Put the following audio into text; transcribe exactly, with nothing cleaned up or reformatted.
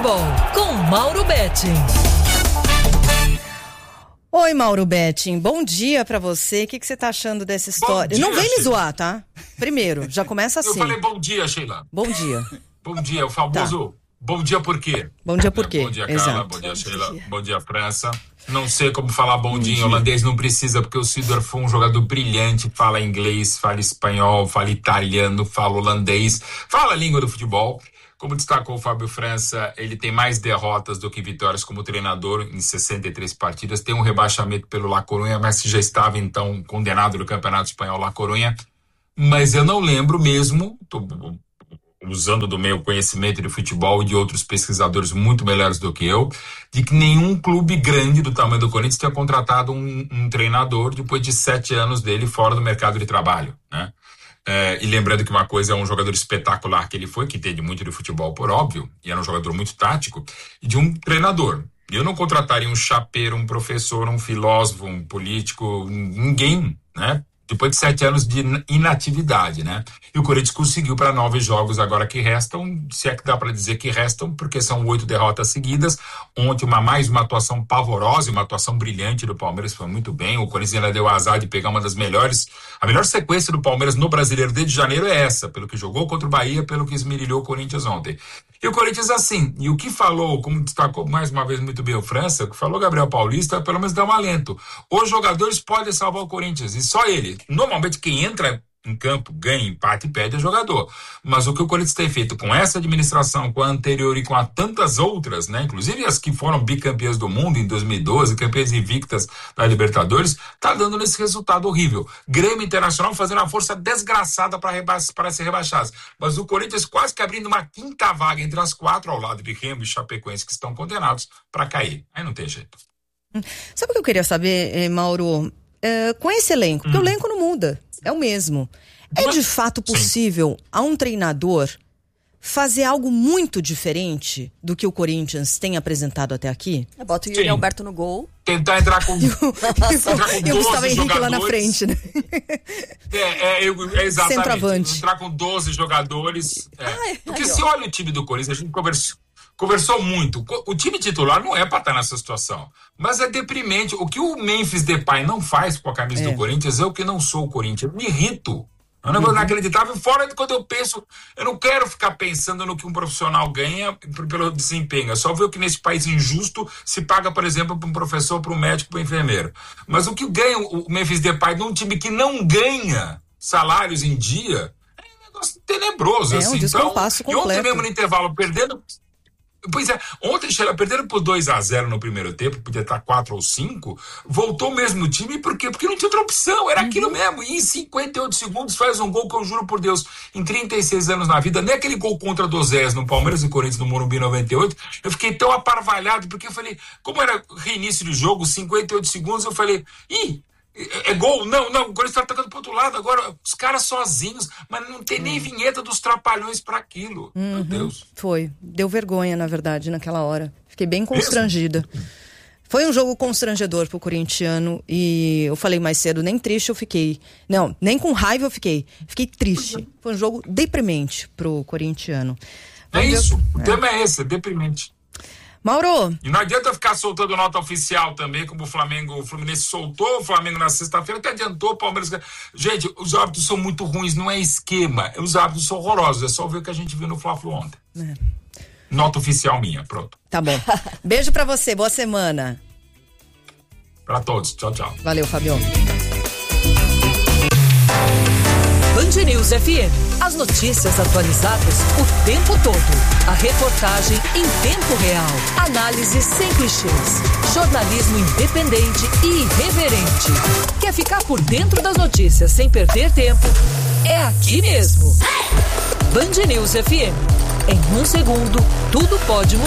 Futebol, com Mauro Betting. Oi, Mauro Betting, bom dia pra você. O que, que você tá achando dessa história? Dia, Não vem Sheila. me zoar, tá? Primeiro, já começa assim. Eu falei bom dia, Sheila. Bom dia. Bom dia, o famoso tá. Bom dia por quê? Bom dia por quê? Bom dia, Carla. Exato. Bom dia, bom Sheila. Dia. Bom dia, França. Não sei como falar bom, bom dia em holandês, não precisa, porque o Seedorf foi um jogador brilhante, fala inglês, fala espanhol, fala italiano, fala holandês, fala a língua do futebol. Como destacou o Fábio França, ele tem mais derrotas do que vitórias como treinador em sessenta e três partidas, tem um rebaixamento pelo La Coruña, mas já estava então condenado no Campeonato Espanhol La Coruña, mas eu não lembro mesmo, tô usando do meu conhecimento de futebol e de outros pesquisadores muito melhores do que eu, de que nenhum clube grande do tamanho do Corinthians tenha contratado um, um treinador depois de sete anos dele fora do mercado de trabalho, né? É, e lembrando que uma coisa é um jogador espetacular que ele foi, que entende muito de futebol, por óbvio, e era um jogador muito tático, e de um treinador. Eu não contrataria um chapeiro, um professor, um filósofo, um político, ninguém, né? Depois de sete anos de inatividade, né? E o Corinthians conseguiu para nove jogos agora que restam, se é que dá para dizer que restam, porque são oito derrotas seguidas. Ontem, uma, mais uma atuação pavorosa, uma atuação brilhante do Palmeiras, foi muito bem. O Corinthians ainda deu azar de pegar uma das melhores, a melhor sequência do Palmeiras no Brasileiro desde janeiro é essa, pelo que jogou contra o Bahia, pelo que esmerilhou o Corinthians ontem. E o Corinthians assim, e o que falou, como destacou mais uma vez muito bem o França, o que falou Gabriel Paulista, pelo menos dá um alento. Os jogadores podem salvar o Corinthians, e só ele. Normalmente quem entra em campo, ganha, empate e perde é jogador. Mas o que o Corinthians tem feito com essa administração, com a anterior e com a tantas outras, né, inclusive as que foram bicampeãs do mundo em dois mil e doze, campeãs invictas da Libertadores, tá dando nesse resultado horrível. Grêmio Internacional fazendo uma força desgraçada para reba- para ser rebaixados. Mas o Corinthians quase que abrindo uma quinta vaga entre as quatro, ao lado de Remo e Chapecoense, que estão condenados para cair. Aí não tem jeito. Sabe o que eu queria saber, eh, Mauro? É, com esse elenco, porque hum. o elenco não muda, é o mesmo. É de fato possível Sim. a um treinador fazer algo muito diferente do que o Corinthians tem apresentado até aqui? Bota o Yuri Alberto no gol. Tentar entrar com, entrar com e o Gustavo Henrique lá na frente, né? É, é, é exatamente. Centroavante. Entrar com doze jogadores. É. Ai, Porque ai, se olha o time do Corinthians, a gente conversou. Conversou muito. O time titular não é para estar nessa situação. Mas é deprimente. O que o Memphis Depay não faz com a camisa é. do Corinthians, eu que não sou o Corinthians, me irrito. É um negócio uhum. inacreditável. Fora de quando eu penso, eu não quero ficar pensando no que um profissional ganha pelo desempenho. É só ver o que nesse país injusto se paga, por exemplo, para um professor, para um médico, para um enfermeiro. Mas o que ganha o Memphis Depay num time que não ganha salários em dia é um negócio tenebroso. É assim. um descompasso então, completo. E ontem mesmo no intervalo, perdendo... Pois é, ontem, Sheila, perderam por dois a zero no primeiro tempo, podia estar quatro ou cinco, voltou mesmo o time, por quê? Porque não tinha outra opção, era uhum. aquilo mesmo, e em cinquenta e oito segundos faz um gol que eu juro por Deus, em trinta e seis anos na vida, nem aquele gol contra dois a zero no Palmeiras e Corinthians no Morumbi noventa e oito, eu fiquei tão aparvalhado, porque eu falei, como era reinício de jogo, cinquenta e oito segundos, eu falei, ih, é gol? Não, não, o Corinthians tá atacando pro outro lado agora, os caras sozinhos, mas não tem nem vinheta dos trapalhões para aquilo. Uhum. Meu Deus. Foi, deu vergonha, na verdade, naquela hora. Fiquei bem constrangida. Mesmo? Foi um jogo constrangedor pro corintiano e eu falei mais cedo, nem triste eu fiquei. Não, nem com raiva eu fiquei. Fiquei triste. Foi um jogo deprimente pro corintiano. É Vamos isso, ver... o tema é esse, é deprimente. Mauro. E não adianta ficar soltando nota oficial também, como o Flamengo, o Fluminense soltou o Flamengo na sexta-feira, até adiantou o Palmeiras. Gente, os árbitros são muito ruins, não é esquema. Os árbitros são horrorosos, é só ver o que a gente viu no Fla-Flu ontem. É. Nota oficial minha, pronto. Tá bom. Beijo pra você, boa semana. Pra todos, tchau, tchau. Valeu, Fabio. Band News F M. As notícias atualizadas o tempo todo. A reportagem em tempo real. Análise sem clichês. Jornalismo independente e irreverente. Quer ficar por dentro das notícias sem perder tempo? É aqui mesmo. Band News F M. Em um segundo, tudo pode mudar.